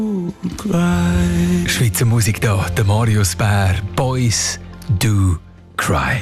Schweizer Musik da, der Marius Bär, Boys Do Cry.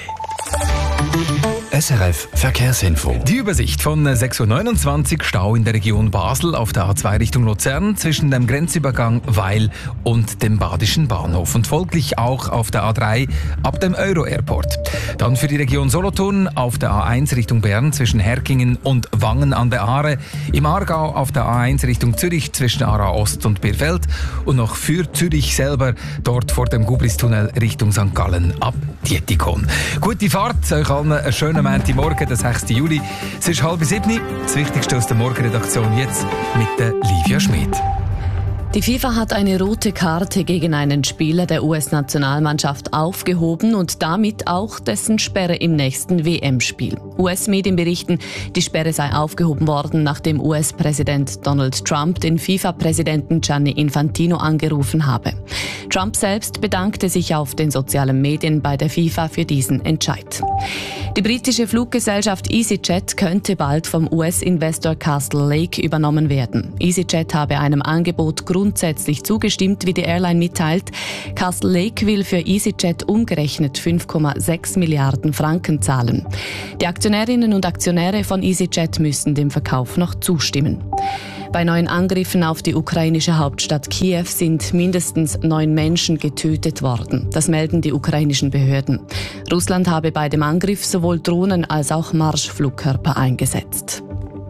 SRF Verkehrsinfo. Die Übersicht von 6.29 Uhr, Stau in der Region Basel auf der A2 Richtung Luzern zwischen dem Grenzübergang Weil und dem Badischen Bahnhof und folglich auch auf der A3 ab dem Euro-Airport. Dann für die Region Solothurn auf der A1 Richtung Bern zwischen Herkingen und Wangen an der Aare, im Aargau auf der A1 Richtung Zürich zwischen Aarau Ost und Birfeld und noch für Zürich selber dort vor dem Gubristunnel Richtung St. Gallen ab Dietikon. Gute Fahrt, euch allen einen schönen Montagmorgen, der 6. Juli. Es ist 6:30. Das Wichtigste aus der Morgenredaktion jetzt mit der Livia Schmid. Die FIFA hat eine rote Karte gegen einen Spieler der US-Nationalmannschaft aufgehoben und damit auch dessen Sperre im nächsten WM-Spiel. US-Medien berichten, die Sperre sei aufgehoben worden, nachdem US-Präsident Donald Trump den FIFA-Präsidenten Gianni Infantino angerufen habe. Trump selbst bedankte sich auf den sozialen Medien bei der FIFA für diesen Entscheid. Die britische Fluggesellschaft EasyJet könnte bald vom US-Investor Castle Lake übernommen werden. EasyJet habe einem Angebot grundsätzlich zugestimmt, wie die Airline mitteilt. Castle Lake will für EasyJet umgerechnet 5,6 Milliarden Franken zahlen. Die Aktionärinnen und Aktionäre von EasyJet müssen dem Verkauf noch zustimmen. Bei neuen Angriffen auf die ukrainische Hauptstadt Kiew sind mindestens 9 Menschen getötet worden. Das melden die ukrainischen Behörden. Russland habe bei dem Angriff sowohl Drohnen als auch Marschflugkörper eingesetzt.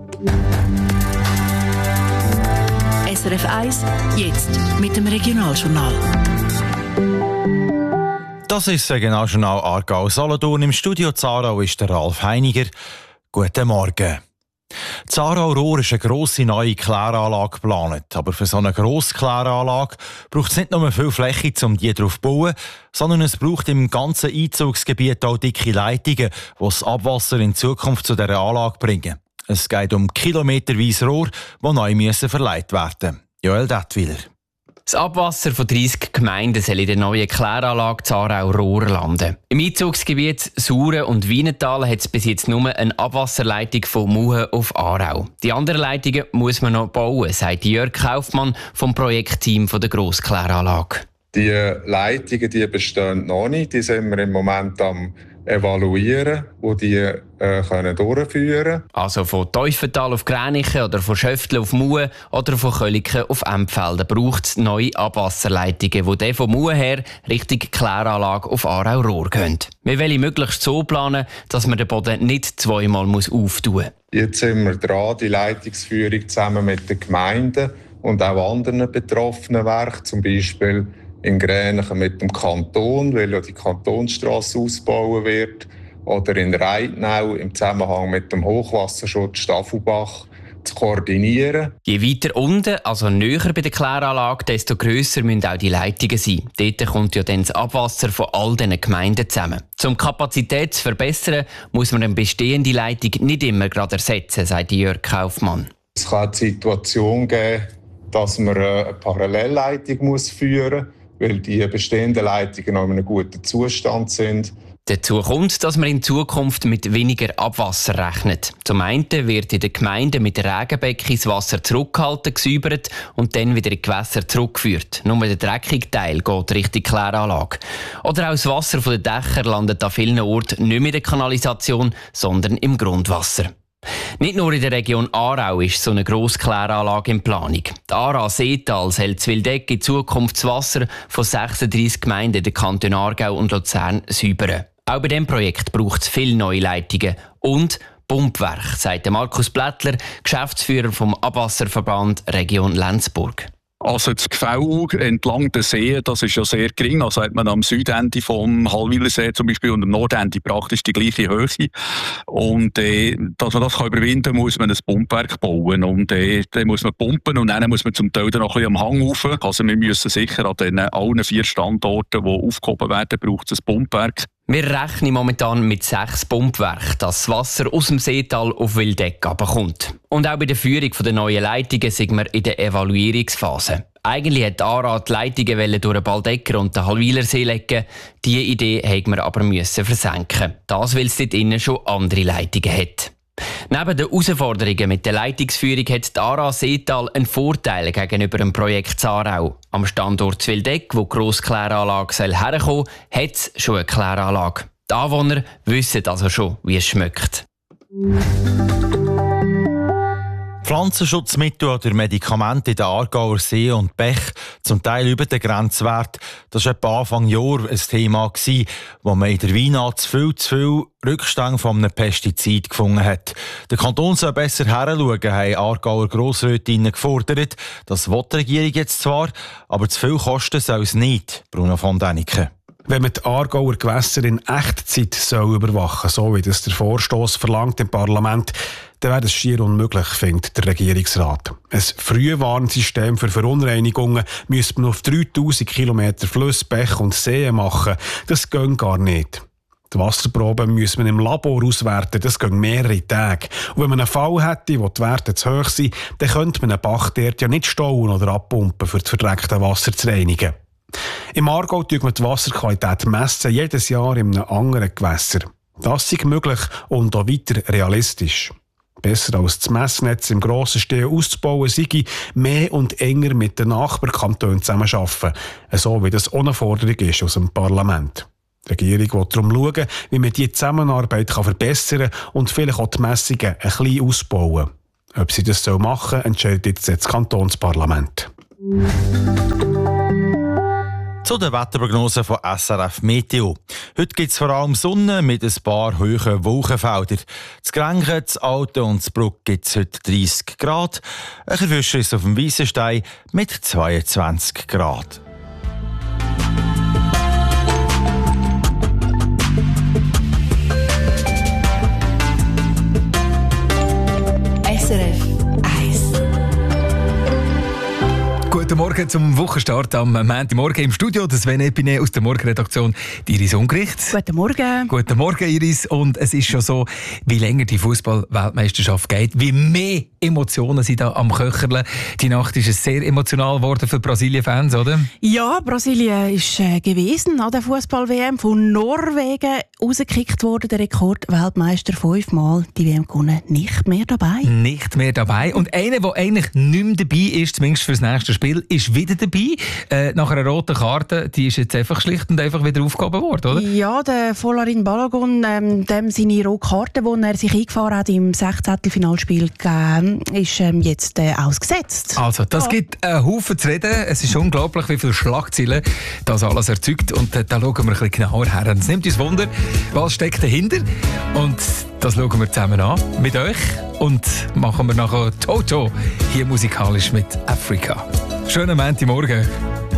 SRF 1, jetzt mit dem Regionaljournal. Das ist das Regionaljournal Aargau-Solothurn. Im Studio Zarau ist der Ralf Heiniger. Guten Morgen. In Aarau-Rohr ist eine grosse neue Kläranlage geplant. Aber für so eine grosse Kläranlage braucht es nicht nur viel Fläche, um die drauf zu bauen, sondern es braucht im ganzen Einzugsgebiet auch dicke Leitungen, die das Abwasser in Zukunft zu dieser Anlage bringen. Es geht um kilometerweise Rohr, die neu verleiht werden müssen. Joel Dettwiler. Das Abwasser von 30 Gemeinden soll in der neuen Kläranlage Zarau-Rohr landen. Im Einzugsgebiet Sauren und Wienental hat es bis jetzt nur eine Abwasserleitung von Muhen auf Aarau. Die anderen Leitungen muss man noch bauen, sagt Jörg Kaufmann vom Projektteam der Grosskläranlage. Die Leitungen die bestehen noch nicht, die sind wir im Moment am evaluieren, wo die können durchführen. Also von Teufental auf Gränichen oder von Schöftle auf Muhen oder von Köliken auf Empfelden braucht es neue Abwasserleitungen, die dann von Muhen her Richtung Kläranlage auf Aarau-Rohr gehen. Wir wollen möglichst so planen, dass man den Boden nicht zweimal auftun muss. Jetzt sind wir dran, die Leitungsführung zusammen mit den Gemeinden und auch anderen betroffenen Werken, zum Beispiel in Gränichen mit dem Kanton, weil ja die Kantonsstrasse ausgebaut wird, oder in Reitnau im Zusammenhang mit dem Hochwasserschutz Staffelbach zu koordinieren. Je weiter unten, also näher bei der Kläranlage, desto grösser müssen auch die Leitungen sein. Dort kommt ja dann das Abwasser von all diesen Gemeinden zusammen. Um die Kapazität zu verbessern, muss man eine bestehende Leitung nicht immer gerade ersetzen, sagt Jörg Kaufmann. Es kann die Situation geben, dass man eine Parallelleitung führen muss, weil die bestehenden Leitungen noch in einem guten Zustand sind. Dazu kommt, dass man in Zukunft mit weniger Abwasser rechnet. Zum einen wird in den Gemeinden mit Regenbecken das Wasser zurückgehalten, gesäubert und dann wieder in die Gewässer zurückgeführt. Nur der dreckige Teil geht Richtung Kläranlage. Oder auch das Wasser von den Dächern landet an vielen Orten nicht mehr in der Kanalisation, sondern im Grundwasser. Nicht nur in der Region Aarau ist so eine Grosskläranlage in Planung. Die Aarau-Seetal soll Zwildeck in Zukunft das Wasser von 36 Gemeinden der Kantone Aargau und Luzern säubern. Auch bei diesem Projekt braucht es viele neue Leitungen und Pumpwerk, sagt Markus Blättler, Geschäftsführer vom Abwasserverband Region Lenzburg. Also das Gefälle entlang der See, das ist ja sehr gering. Also hat man am Südende vom Hallwilersee zum Beispiel und am Nordende praktisch die gleiche Höhe. Und dass man das überwinden kann, muss man ein Pumpwerk bauen. Und dann muss man pumpen und dann muss man zum Teil dann noch ein bisschen am Hang rauf. Also wir müssen sicher an den allen 4 Standorten, die aufgehoben werden, braucht es ein Pumpwerk. Wir rechnen momentan mit 6 Pumpwerken, dass das Wasser aus dem Seetal auf Wildeck kommt. Und auch bei der Führung der neuen Leitungen sind wir in der Evaluierungsphase. Eigentlich hat ARA die Leitungen durch den Baldecker und den Hallwilersee legen. Diese Idee mussten wir aber versenken. Das, weil es dort innen schon andere Leitungen hat. Neben den Herausforderungen mit der Leitungsführung hat die ARA Seetal einen Vorteil gegenüber dem Projekt Zarau. Am Standort Zwildeck, wo die Grosskläranlage herkommen soll, hat es schon eine Kläranlage. Die Anwohner wissen also schon, wie es schmeckt. Pflanzenschutzmittel oder Medikamente in den Aargauer See und Bech, zum Teil über den Grenzwert. Das war etwa Anfang Jahr ein Thema, wo man in der Weinart zu viel Rückstände von einem Pestizid gefunden hat. Der Kanton soll besser hinschauen, haben Aargauer Grossrätinnen gefordert. Das will die Regierung jetzt zwar, aber zu viel kosten soll es nicht, Bruno von Däniken. Wenn man die Aargauer Gewässer in Echtzeit überwachen soll, so wie das der Vorstoss verlangt im Parlament, dann wäre das schier unmöglich, findet der Regierungsrat. Ein Frühwarnsystem für Verunreinigungen müsste man auf 3000 Kilometer Flüsse, Bäche und Seen machen. Das geht gar nicht. Die Wasserproben muss man im Labor auswerten, das geht mehrere Tage. Und wenn man einen Fall hätte, wo die Werte zu hoch sind, dann könnte man einen Bach dort ja nicht stauen oder abpumpen, für das verdreckte Wasser zu reinigen. Im Aargau messen wir die Wasserqualität messen, jedes Jahr in einem anderen Gewässer. Das ist möglich und auch weiter realistisch. Besser als das Messnetz im grossen Stil auszubauen, sei mehr und enger mit den Nachbarkantonen zusammenarbeiten, so wie das ohne Forderung ist aus dem Parlament. Die Regierung will darum schauen, wie man diese Zusammenarbeit verbessern kann und vielleicht auch die Messungen ein bisschen ausbauen. Ob sie das machen soll, entscheidet jetzt das Kantonsparlament. Zu den Wetterprognosen von SRF Meteo. Heute gibt es vor allem Sonne mit ein paar hohen Wolkenfeldern. Das Grenchen, das Alten und das Bruck gibt es heute 30 Grad. Ein Fischer ist auf dem Weissenstein mit 22 Grad. SRF 1. Guten Morgen zum Wochenstart am Montagmorgen im Studio. Das Sven Epine aus der Morgenredaktion, Iris Ungericht. Guten Morgen. Guten Morgen, Iris. Und es ist schon so, wie länger die Fußball-Weltmeisterschaft geht, wie mehr Emotionen sind da am Köcherle. Die Nacht ist es sehr emotional geworden für Brasilien-Fans, oder? Ja, Brasilien ist gewesen an der Fußball-WM von Norwegen rausgekickt worden. Der Rekord-Weltmeister 5-mal die WM gewonnen. Nicht mehr dabei. Nicht mehr dabei. Und einer, der eigentlich nicht mehr dabei ist, zumindest für das nächste Spiel, ist wieder dabei. Nach einer roten Karte, die ist jetzt einfach schlicht und einfach wieder aufgehoben worden, oder? Ja, der Folarin Balogun, dem seine rote Karte, die er sich eingefahren hat im 16. gegeben, ist jetzt ausgesetzt. Also, das gibt einen Haufen zu reden. Es ist unglaublich, wie viele Schlagzeilen das alles erzeugt. Und da schauen wir ein bisschen genauer her. Es nimmt uns Wunder, was steckt dahinter. Und das schauen wir zusammen an mit euch. Und machen wir nachher Toto hier musikalisch mit Afrika. Schönen Montagmorgen.